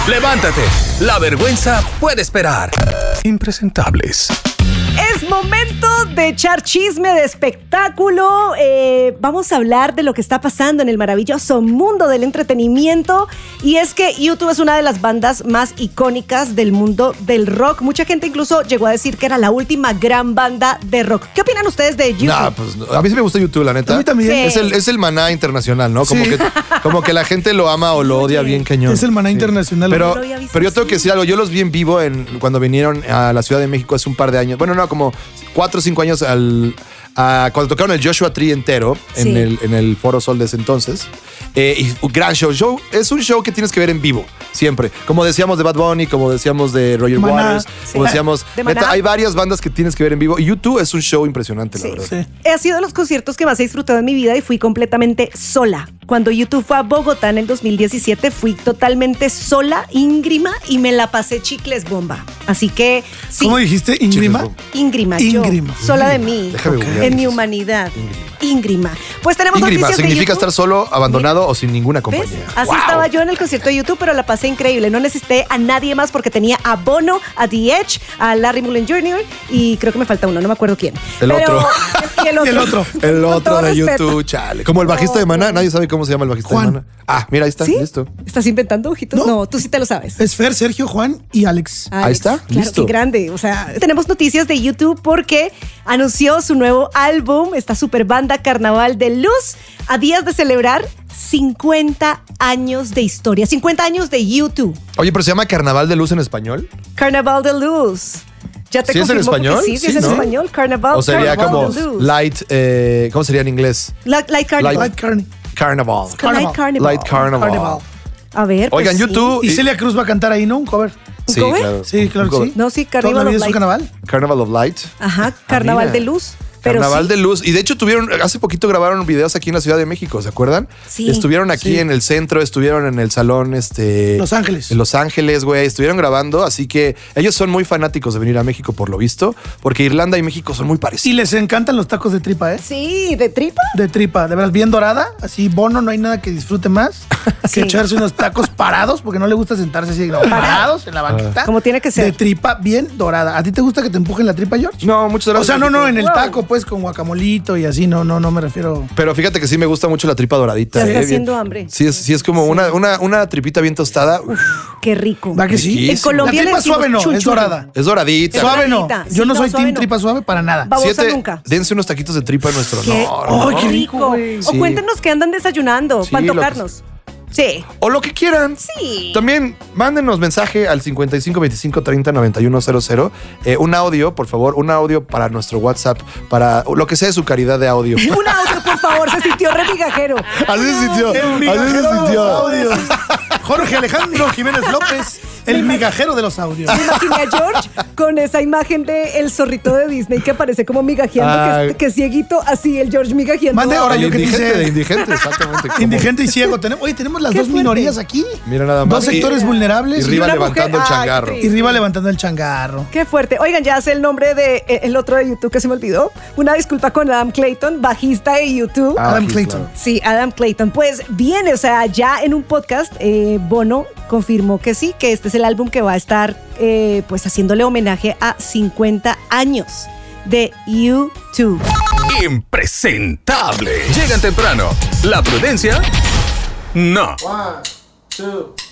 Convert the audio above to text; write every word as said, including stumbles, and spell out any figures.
Levántate, la vergüenza puede esperar. Impresentables. Es momento de echar chisme de espectáculo. Eh, vamos a hablar de lo que está pasando en el maravilloso mundo del entretenimiento. Y es que U dos es una de las bandas más icónicas del mundo del rock. Mucha gente incluso llegó a decir que era la última gran banda de rock. ¿Qué opinan ustedes de U dos? Nah, pues, a mí sí me gusta U dos, la neta. A mí también. Sí. Es el, es el maná internacional, ¿no? Como, Sí. que, como que la gente lo ama o lo odia bien cañón. Es el maná internacional. Pero, No lo había visto pero yo tengo así. que decir algo. Yo los vi en vivo en, cuando vinieron a la Ciudad de México hace un par de años. Bueno, no, como cuatro o cinco años al, a, cuando tocaron el Joshua Tree entero en, Sí. el, en el Foro Sol de ese entonces. Eh, y un gran show. show. Es un show que tienes que ver en vivo, siempre. Como decíamos de Bad Bunny, como decíamos de Roger Maná. Waters, Sí. como decíamos... De Maná. Neta, hay varias bandas que tienes que ver en vivo. Y U dos es un show impresionante, la Sí. verdad. Sí. Ha sido de los conciertos que más he disfrutado en mi vida y fui completamente sola. Cuando U dos fue a Bogotá en el dos mil diecisiete, fui totalmente sola, íngrima, y me la pasé chicles bomba. Así que, sí, ¿Cómo dijiste? ¿Íngrima? Chicles bomba. íngrima, Íngrima. yo, sola de mí, Déjame googlear en mi eso. humanidad. Íngrima. Pues tenemos Íngrima noticias significa de YouTube. estar solo, abandonado o sin ninguna ¿Ves? compañía. Así Wow. estaba yo en el concierto de YouTube, pero la pasé increíble. No necesité a nadie más porque tenía a Bono, a The Edge, a Larry Mullen junior y creo que me falta uno, no me acuerdo quién. El Pero- otro. Y el otro. El otro. El Con otro todo de respeto. YouTube, chale. Como el bajista de Maná, nadie sabe cómo se llama el bajista Juan. de Maná. Ah, mira, ahí está, ¿Sí? listo. ¿Estás inventando ojitos? No. No. tú sí te lo sabes. Es Fer, Sergio, Juan y Alex. Alex, Ahí está, claro, listo. qué grande. O sea, tenemos noticias de YouTube porque anunció su nuevo álbum, esta super banda Carnaval de Luz, a días de celebrar cincuenta años de historia, cincuenta años de YouTube. Oye, pero se llama Carnaval de Luz en español. Carnaval de Luz. ¿Ya te ¿Sí es en confirmó que español? Sí, sí, Sí, es en ¿no? español. Carnaval. O sería Carnaval como de Luz. light, eh, ¿cómo sería en inglés? Light, light Carnival. Light Carney. Carnaval. Light Carnival. Carnival. Light Carnaval. Carnival. A ver. pues Oigan, sí. YouTube. Y Celia Cruz va a cantar ahí, ¿no? Un cover. ¿Un Sí, cover? claro. Sí, claro que sí. No, sí, ¿Toda Carnival la of vida es Light. un carnaval? Carnival of Light. Ajá, Carnaval mira. de Luz. Pero Carnaval sí. de Luz. Y de hecho tuvieron, hace poquito grabaron videos aquí en la Ciudad de México, ¿se acuerdan? Sí. Estuvieron aquí Sí. en el centro, estuvieron en el salón, este. Los Ángeles. En Los Ángeles, güey. Estuvieron grabando, así que ellos son muy fanáticos de venir a México, por lo visto, porque Irlanda y México son muy Y parecidos. les encantan los tacos de tripa, ¿eh? Sí, de tripa. De tripa, de verdad, bien dorada. Así, Bono, no hay nada que disfrute más Sí. que echarse unos tacos parados, porque no le gusta sentarse así, no, parados en la banquita. Como tiene que ser. De tripa bien dorada. ¿A ti te gusta que te empujen la tripa, George? No, muchas O gracias. sea, no, no, en el Wow. taco, pues, con guacamolito y así, no, no, no me refiero. Pero fíjate que sí me gusta mucho la tripa doradita. Ya está eh, bien- haciendo hambre. Sí, es, sí es como Una, una, una tripita bien tostada. Uf, Qué rico. ¿Va que sí? Riquísimo. En Colombia La tripa le decimos suave no, es chunchullo. dorada. es doradita. Es Suave no. doradita. Yo Sí, no no, soy suave team no. tripa suave para nada. Babosa Siete, nunca. dense unos taquitos de tripa en nuestro ¿Qué? honor. Ay, qué ¿no? rico, güey. O Sí. cuéntenos qué andan desayunando Sí, para lo que- tocarnos. Sí. O lo que quieran. Sí. También mándenos mensaje al cincuenta y cinco veinticinco treinta noventa y uno cero cero. Eh, un audio, por favor, un audio para nuestro WhatsApp, para lo que sea de su calidad de audio. Un audio, por favor, se sintió re migajero. Así se sintió. El Así migajero se de los sintió. audios. Jorge Alejandro Jiménez López, el migajero de los audios. Me imaginé a George con esa imagen de el zorrito de Disney que parece como migajeando, Ay. que, que es cieguito, así el George migajeando. Mande ahora El yo que indigente dice- de indigente, exactamente. como- Indigente y ciego. Tenemos, oye, tenemos las Qué dos fuerte. minorías aquí. Mira nada más. Dos sectores Y- vulnerables Y y, arriba una levantando mujer- el Ay, changarro. qué y arriba levantando el changarro. Qué fuerte. Oigan, ya sé el nombre de eh, el otro de YouTube que se me olvidó. Una disculpa con Adam Clayton, bajista de YouTube. Ah, Adam sí, Clayton. claro. Sí, Adam Clayton. Pues viene, o sea, ya en un podcast, eh, Bono confirmó que sí, que este es el álbum que va a estar eh, pues haciéndole homenaje a cincuenta años de U dos. Impresentable. Llegan temprano. La prudencia, no. One, two.